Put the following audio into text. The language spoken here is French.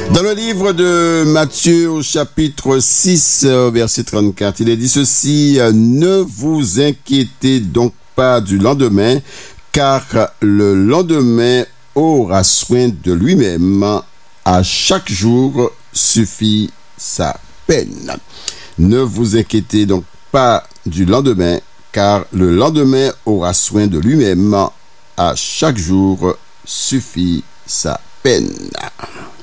Dans le livre de Matthieu au chapitre 6, verset 34, il est dit ceci: ne vous inquiétez donc pas du lendemain, car le lendemain aura soin de lui-même. À chaque jour suffit sa peine. Ne vous inquiétez donc pas du lendemain, car le lendemain aura soin de lui-même. À chaque jour suffit sa peine.